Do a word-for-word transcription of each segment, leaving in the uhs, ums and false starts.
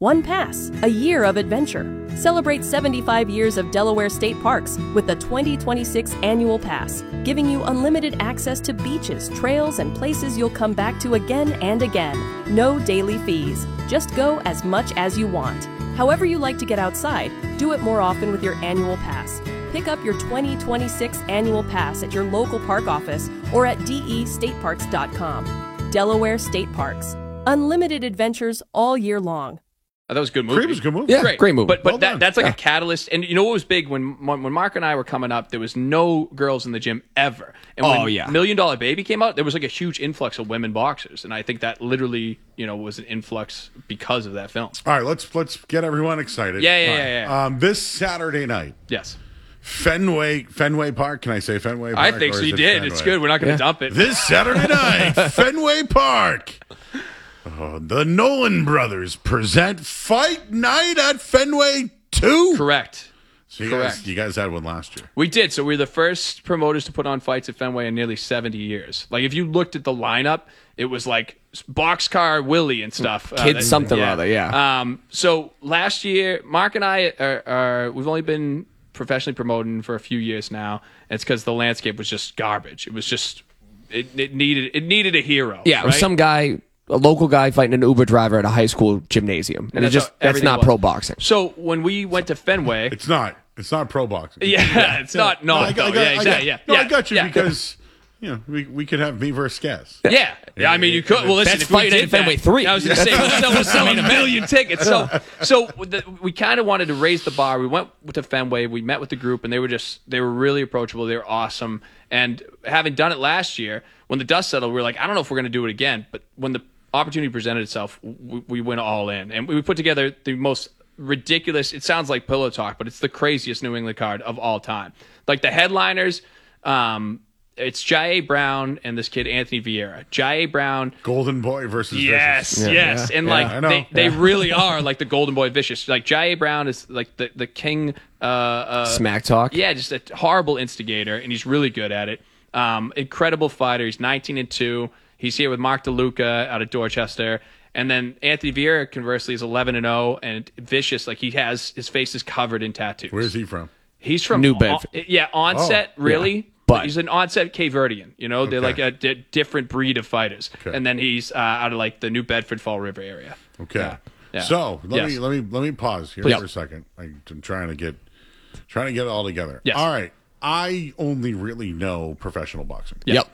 One pass, a year of adventure. Celebrate seventy-five years of Delaware State Parks with the twenty twenty-six Annual Pass, giving you unlimited access to beaches, trails, and places you'll come back to again and again. No daily fees. Just go as much as you want. However you like to get outside, do it more often with your Annual Pass. Pick up your twenty twenty-six Annual Pass at your local park office or at d e state parks dot com. Delaware State Parks. Unlimited adventures all year long. Oh, that was a good movie. Creed was a good movie. Yeah, great, great movie. But but Well that, done. that's like Yeah. a catalyst. And you know what was big when when Mark and I were coming up? There was no girls in the gym ever. And when Oh, yeah. Million Dollar Baby came out, there was like a huge influx of women boxers, and I think that literally you know was an influx because of that film. All right, let's let's get everyone excited. Yeah, yeah, All yeah, right. yeah. Um, this Saturday night, Yes, Fenway Fenway Park. Can I say Fenway Park? I think or so. is You it did. Fenway? It's good. We're not going to Yeah. dump it. This Saturday night, Fenway Park. Oh, the Nolan brothers present Fight Night at Fenway two. Correct. So you guys, Correct. you guys had one last year. We did. So we were the first promoters to put on fights at Fenway in nearly seventy years. Like if you looked at the lineup, it was like Boxcar Willie and stuff. Uh, Kid that- something or other, yeah. Um, so last year, Mark and I are, are we've only been professionally promoting for a few years now. And it's because the landscape was just garbage. It was just it, it needed it needed a hero. Yeah, it was right? some guy, a local guy fighting an Uber driver at a high school gymnasium. And, And it that's just how that's everything not was. pro boxing. So when we went to Fenway, It's not. It's not pro boxing. yeah, it's not No, no, I got, I no, got, yeah, I got, exactly, yeah, no, yeah, I got you yeah. because you know we, we could have me versus Skaz. Yeah. yeah, I mean, you could. Well, listen, That's if we Fight did Night at Fenway that, three. I was going to say, we're selling, we're selling a million tickets. So, so the, we kind of wanted to raise the bar. We went to Fenway. We met with the group, and they were just, they were really approachable. They were awesome. And having done it last year, when the dust settled, we were like, I don't know if we're going to do it again. But when the opportunity presented itself, we, we went all in. And we put together the most ridiculous, it sounds like pillow talk, but it's the craziest New England card of all time. Like the headliners, um, it's Jair Brown and this kid Anthony Vieira. Jair Brown, Golden Boy versus yes, Vicious. yes, yeah, and yeah, like I know. they, they Yeah. really are like the Golden Boy Vicious. Like Jair Brown is like the the king. Uh, uh, Smack talk. yeah, just a horrible instigator, and he's really good at it. Um, incredible fighter. He's nineteen and two. He's here with Mark DeLuca out of Dorchester. And then Anthony Vieira, conversely, is eleven and zero, and vicious. Like he has his face is covered in tattoos. Where's he from? He's from New Bedford. on- yeah, onset Oh, really, yeah. but But- he's an onset Cape Verdean. You know, they're Okay. like a di- different breed of fighters. Okay. And then he's uh, out of like the New Bedford Fall River area. Okay. Yeah. Yeah. So let Yes. me let me let me pause here Please. for a second. I'm trying to get trying to get it all together. Yes. All right. I only really know professional boxing. Yeah.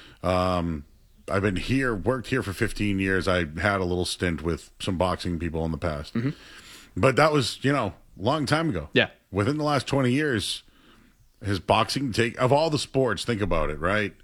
Yep. I've been here, worked here for fifteen years. I had a little stint with some boxing people in the past, Mm-hmm. but that was you know a long time ago. Yeah. Within the last twenty years, has boxing take of all the sports? Think about it, right?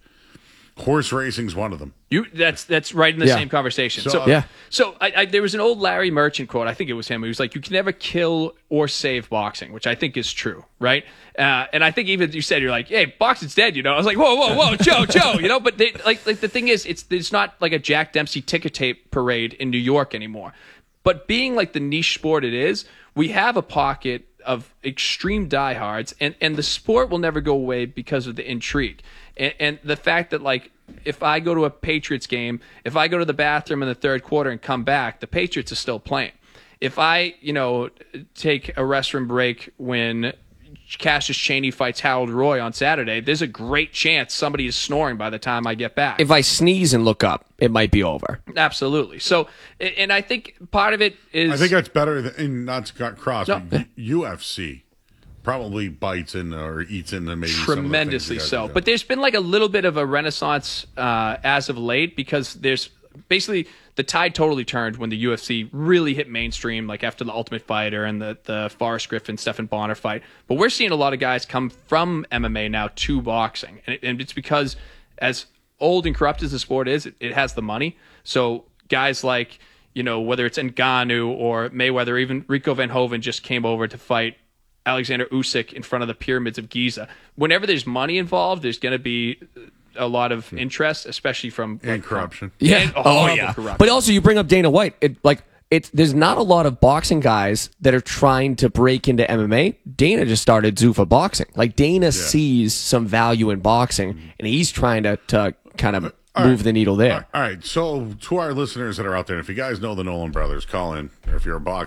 Horse racing's one of them. You that's that's right in the Yeah. same conversation. So, So, uh, Yeah. so I, I, there was an old Larry Merchant quote. I think it was him. He was like, "You can never kill or save boxing," which I think is true, right? Uh, and I think even you said you're like, "Hey, boxing's dead," you know. I was like, "Whoa, whoa, whoa, Joe, Joe," you know. But they, like, like the thing is, it's it's not like a Jack Dempsey ticker tape parade in New York anymore. But being like the niche sport it is, we have a pocket of extreme diehards, and and the sport will never go away because of the intrigue and, and the fact that like. If I go to a Patriots game, if I go to the bathroom in the third quarter and come back, the Patriots are still playing. If I, you know, take a restroom break when Cassius Chaney fights Harold Roy on Saturday, there's a great chance somebody is snoring by the time I get back. If I sneeze and look up, it might be over. Absolutely. So, and I think part of it is. I think that's better than in not to cut cross. No. but U F C probably bites in or eats into maybe some of the things tremendously you guys so. are doing. But there's been like a little bit of a renaissance uh, as of late because there's basically the tide totally turned when the U F C really hit mainstream, like after the Ultimate Fighter and the the Forrest Griffin Stephan Bonner fight. But we're seeing a lot of guys come from M M A now to boxing, and, it, and it's because as old and corrupt as the sport is, it, it has the money. So guys like you know whether it's Ngannou or Mayweather, or even Rico Van Hoven just came over to fight Alexander Usyk in front of the pyramids of Giza. Whenever there's money involved, there's going to be a lot of interest, especially from and corruption. Yeah. And oh horrible yeah. corruption. But also, you bring up Dana White. It like it's there's not a lot of boxing guys that are trying to break into M M A. Dana just started Zuffa Boxing. Like Dana sees some value in boxing, and he's trying to to kind of All move right. the needle there. All right. So to our listeners that are out there, if you guys know the Nolan brothers, call in. Or if you're a boxer.